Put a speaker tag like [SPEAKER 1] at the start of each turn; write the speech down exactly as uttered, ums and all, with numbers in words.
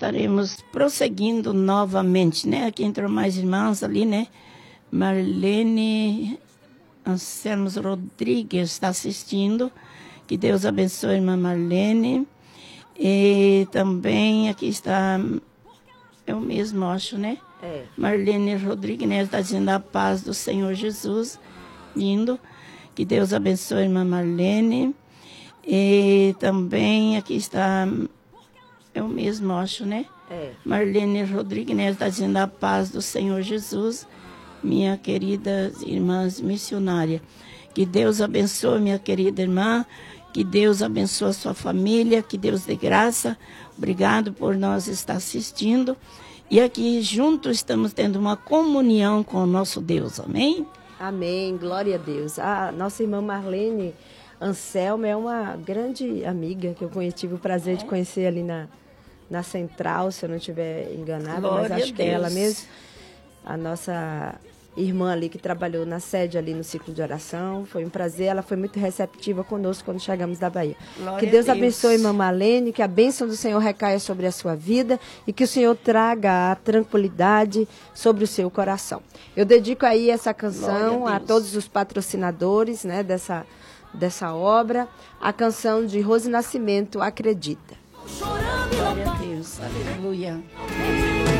[SPEAKER 1] estaremos prosseguindo novamente, né? Aqui entrou mais irmãs ali, né? Marlene Anselmo Rodrigues está assistindo. Que Deus abençoe a irmã Marlene. E também aqui está, eu mesmo acho, né? É. Marlene Rodrigues, né? Está dizendo a paz do Senhor Jesus. Lindo. Que Deus abençoe a irmã Marlene. E também aqui está, eu mesmo acho, né? É. Marlene Rodrigues, né? Está dizendo a paz do Senhor Jesus. Minha querida irmã missionária. Que Deus abençoe, minha querida irmã. Que Deus abençoe a sua família. Que Deus dê graça. Obrigado por nós estar assistindo. E aqui juntos estamos tendo uma comunhão com o nosso Deus. Amém?
[SPEAKER 2] Amém. Glória a Deus. A nossa irmã Marlene Anselmo é uma grande amiga que eu conheci, tive o prazer é. de conhecer ali na, na Central, se eu não estiver enganada,
[SPEAKER 1] Glória
[SPEAKER 2] mas acho que é ela mesmo. A nossa irmã ali que trabalhou na sede ali no ciclo de oração. Foi um prazer, ela foi muito receptiva conosco quando chegamos da Bahia. Glória que Deus, Deus abençoe a irmã Marlene, que a bênção do Senhor recaia sobre a sua vida e que o Senhor traga a tranquilidade sobre o seu coração. Eu dedico aí essa canção a, a todos os patrocinadores, né, dessa, dessa obra, a canção de Rose Nascimento, Acredita.
[SPEAKER 1] Glória a Deus, aleluia.